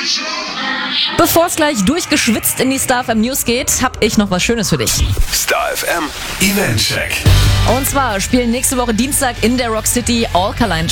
Bevor es gleich durchgeschwitzt in die Star FM News geht, habe ich noch was Schönes für dich. Star FM Event Check. Und zwar spielen nächste Woche Dienstag in der Rock City Alkaline